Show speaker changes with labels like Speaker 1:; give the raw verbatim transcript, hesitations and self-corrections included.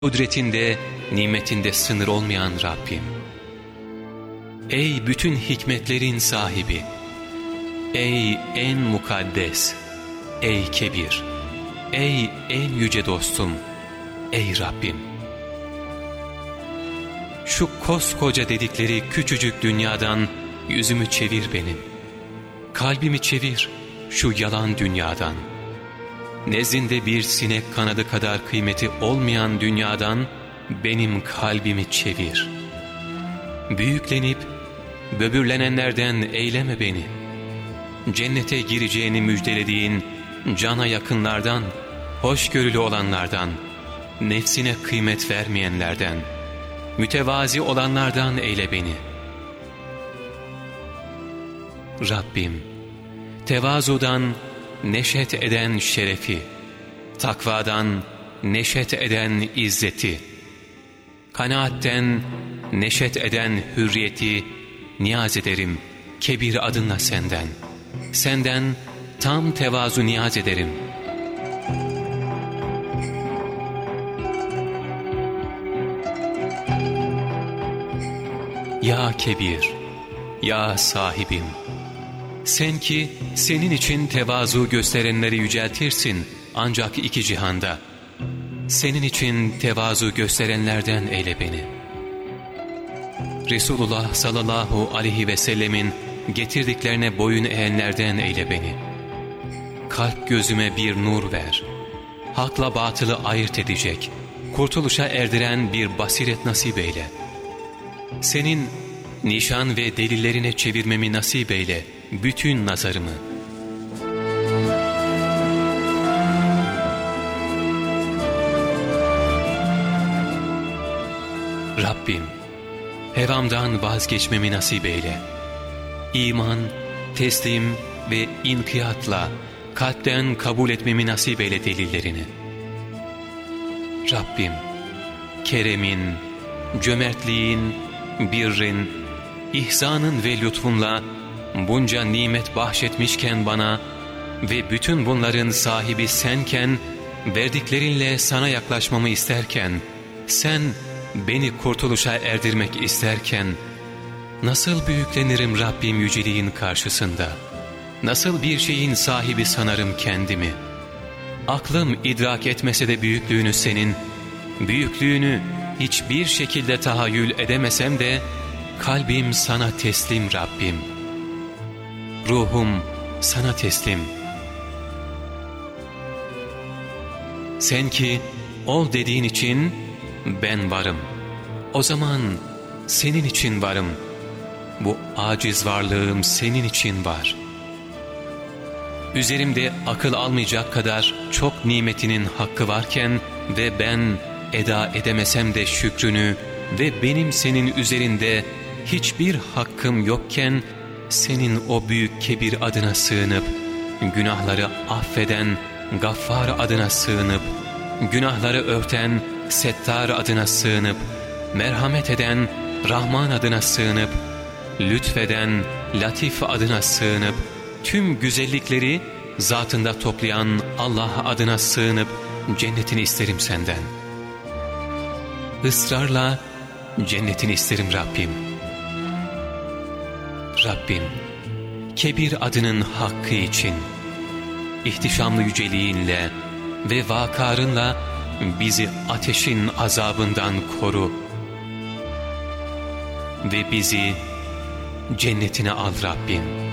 Speaker 1: Kudretinde, nimetinde sınır olmayan Rabbim. Ey bütün hikmetlerin sahibi! Ey en mukaddes! Ey kebir! Ey en yüce dostum! Ey Rabbim! Şu koskoca dedikleri küçücük dünyadan yüzümü çevir benim. Kalbimi çevir şu yalan dünyadan. Nezdinde bir sinek kanadı kadar kıymeti olmayan dünyadan benim kalbimi çevir. Büyüklenip böbürlenenlerden eyleme beni. Cennete gireceğini müjdelediğin cana yakınlardan, hoşgörülü olanlardan, nefsine kıymet vermeyenlerden, mütevazi olanlardan eyle beni. Rabbim, tevazudan neşet eden şerefi, takvadan neşet eden izzeti, kanaatten neşet eden hürriyeti niyaz ederim kebir adınla senden. Senden tam tevazu niyaz ederim. Ya kebir, ya sahibim, sen ki senin için tevazu gösterenleri yüceltirsin ancak iki cihanda. Senin için tevazu gösterenlerden eyle beni. Resulullah sallallahu aleyhi ve sellemin getirdiklerine boyun eğenlerden eyle beni. Kalp gözüme bir nur ver. Hakla batılı ayırt edecek, kurtuluşa erdiren bir basiret nasip eyle. Senin nişan ve delillerine çevirmemi nasip eyle bütün nazarımı. Rabbim, hevamdan vazgeçmemi nasip eyle. İman, teslim ve inkiyatla kalpten kabul etmemi nasip eyle delillerini. Rabbim, keremin, cömertliğin, birrin, ihsanın ve lütfunla bunca nimet bahşetmişken bana ve bütün bunların sahibi senken, verdiklerinle sana yaklaşmamı isterken, sen beni kurtuluşa erdirmek isterken, nasıl büyüklenirim Rabbim yüceliğin karşısında? Nasıl bir şeyin sahibi sanarım kendimi? Aklım idrak etmese de büyüklüğünü senin, büyüklüğünü hiçbir şekilde tahayyül edemesem de, kalbim sana teslim Rabbim. Ruhum sana teslim. Sen ki ol dediğin için ben varım. O zaman senin için varım. Bu aciz varlığım senin için var. Üzerimde akıl almayacak kadar çok nimetinin hakkı varken ve ben eda edemesem de şükrünü ve benim senin üzerinde hiçbir hakkım yokken, senin o büyük kebir adına sığınıp, günahları affeden Gaffar adına sığınıp, günahları örten Settar adına sığınıp, merhamet eden Rahman adına sığınıp, lütfeden Latif adına sığınıp, tüm güzellikleri zatında toplayan Allah adına sığınıp, cennetini isterim senden. Israrla cennetini isterim Rabbim. Rabbim, kebir adının hakkı için, ihtişamlı yüceliğinle ve vakarınla bizi ateşin azabından koru ve bizi cennetine al Rabbim.